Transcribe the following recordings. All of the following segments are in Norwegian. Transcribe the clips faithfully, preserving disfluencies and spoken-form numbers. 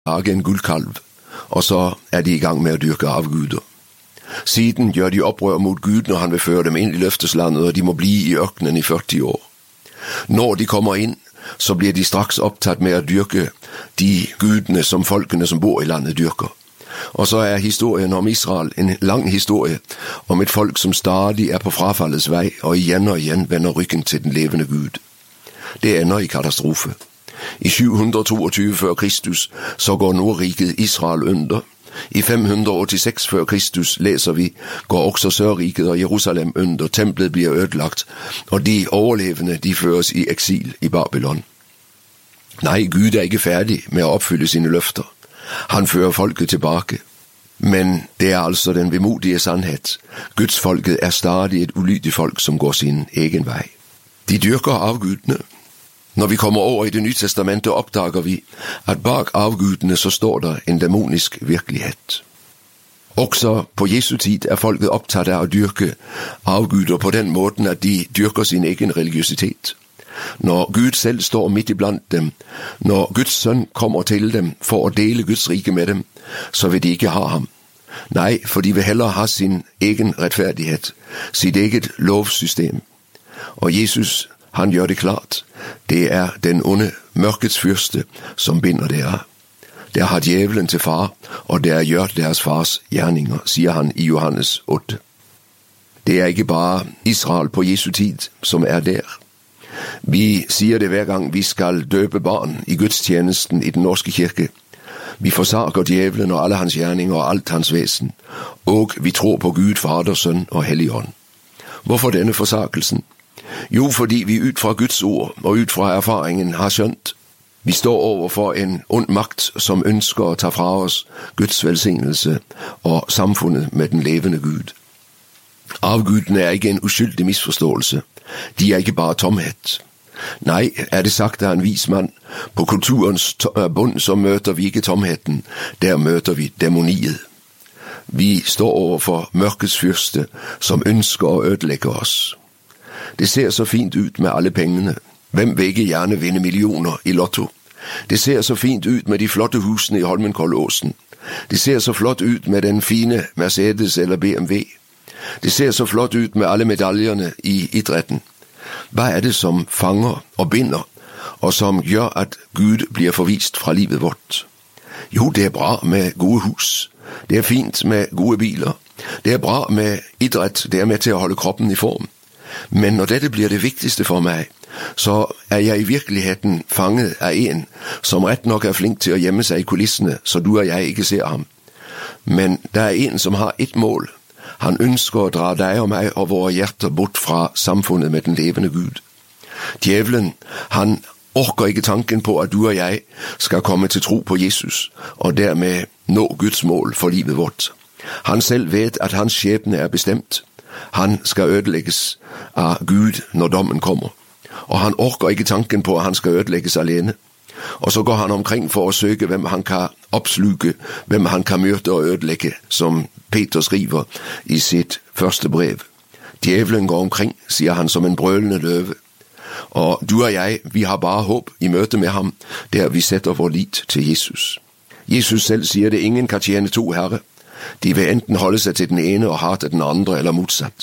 Isake en guldkalv, og så er de i gang med at dyrke avguder. Siden gjør de opprør mot Gud, når han vil føre dem ind i løfteslandet, og de må blive i ørkenen i fyrre år. Når de kommer ind, så bliver de straks optaget med at dyrke de gudene, som folkene, som bor i landet, dyrker. Og så er historien om Israel en lang historie om et folk, som stadig er på frafaldets vej, og igen og igen vender ryggen til den levende Gud. Det ender i katastrofe. I syv hundrede toogtyve før Kristus, så går Nordriket Israel under. I fem hundrede otteogtres før Kristus, læser vi, går også Sørriket og Jerusalem under, templet bliver ødelagt, og de overlevende, de føres i eksil i Babylon. Nej, Gud er ikke færdig med at opfylde sine løfter. Han fører folket tilbage. Men det er altså den vemodige sandhed. Guds folket er stadig et ulydigt folk, som går sin egen vej. De dyrker afgudene. Når vi kommer over i det nye testamentet, opdager vi, at bag afgudene så står der en dæmonisk virkelighed. Også på Jesu tid er folket optaget af at dyrke afguder på den måten, at de dyrker sin egen religiøsitet. Når Gud selv står midt iblandt dem, når Guds søn kommer til dem for at dele Guds rige med dem, så vil de ikke have ham. Nej, for de vil hellere have sin egen retfærdighed, sit eget lovsystem. Og Jesus, han gør det klart. Det er den onde mørkets fyrste, som binder det af. Der har djævelen til far, og der gør deres fars gerninger, siger han i Johannes otte. Det er ikke bare Israel på Jesu tid, som er der. Vi siger det hver gang vi skal døbe barn i gudstjenesten i den norske kirke. Vi forsager djævelen og alle hans gerninger og alt hans væsen, og vi tror på Gud, Fader, Søn og Helligånd. Hvorfor denne forsagelsen? Jo, fordi vi ud fra Guds ord og ud fra erfaringen har skjønt. Vi står over for en ond magt, som ønsker at tage fra os Guds velsignelse og samfundet med den levende Gud. Afgudene er ikke en uskyldig misforståelse. De er ikke bare tomhed. Nej, er det sagt af en vis mand, på kulturens bund, så møter vi ikke tomheden, der møter vi dæmoniet. Vi står over for mørkets fyrste, som ønsker at ødelægge os. Det ser så fint ud med alle pengene. Hvem vil ikke gerne vinde millioner i lotto? Det ser så fint ud med de flotte husene i Holmenkollåsen. Det ser så flot ud med den fine Mercedes eller B M W. Det ser så flot ud med alle medaljerne i idrætten. Hvad er det, som fanger og binder, og som gør, at Gud bliver forvist fra livet vort? Jo, det er bra med gode hus. Det er fint med gode biler. Det er bra med idræt. Det er med til at holde kroppen i form. Men når dette bliver det vigtigste for mig, så er jeg i virkeligheden fanget af en, som ret nok er flink til at gemme sig i kulissene, så du og jeg ikke ser ham. Men der er en, som har et mål. Han ønsker at drage dig og mig og vores hjerter bort fra samfundet med den levende Gud. Djævlen, han orker ikke tanken på, at du og jeg skal komme til tro på Jesus, og dermed nå Guds mål for livet vort. Han selv ved, at hans skæbne er bestemt. Han skal ødelægges af Gud, når dommen kommer. Og han orker ikke tanken på, at han skal ødelægges alene. Og så går han omkring for at søge, hvem han kan opsluge, hvem han kan myrde og ødelægge, som Peter skriver i sit første brev. Djævlen går omkring, siger han, som en brølende løve. Og du og jeg, vi har bare håb i møte med ham, der vi sætter vor lit til Jesus. Jesus selv siger det, ingen kan tjene to herre. De vil enten holde sig til den ene og hate den andre, eller modsat.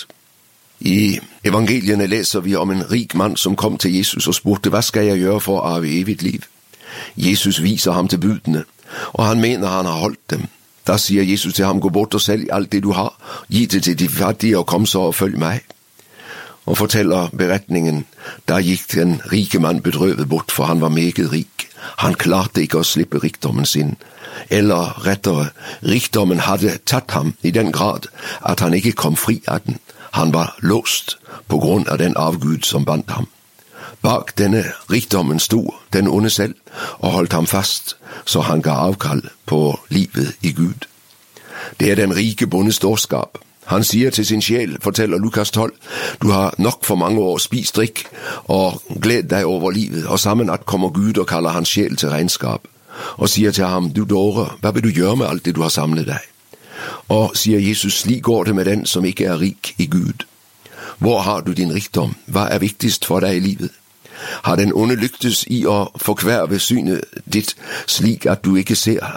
I evangelierne læser vi om en rig mand, som kom til Jesus og spurgte, hvad skal jeg gøre for at arve evigt liv? Jesus viser ham til budene, og han mener, han har holdt dem. Der siger Jesus til ham, gå bort og sælg alt det du har, giv det til de fattige og kom så og følg mig. Og fortæller beretningen, der gik den rike mand bedrøvet bort, for han var meget rig. Han klarte ikke at slippe rigdommen sin. Eller rettere, rigdommen havde taget ham i den grad, at han ikke kom fri af den. Han var låst på grund af den afgud, som bandt ham. Bag denne rigdommen stod den onde selv og holdt ham fast, så han gav afkald på livet i Gud. Det er den rike bondes dårskab. Han siger til sin sjæl, fortæller Lukas tolv, du har nok for mange år spist drik og glæd dig over livet, og sammen at kommer Gud og kalder hans sjæl til regnskab, og siger til ham, du dåre, hvad vil du gøre med alt det, du har samlet dig? Og siger Jesus, slik går det med den, som ikke er rig i Gud. Hvor har du din rigdom? Hvad er vigtigst for dig i livet? Har den onde lyktes i at forkværve synet dit, slik at du ikke ser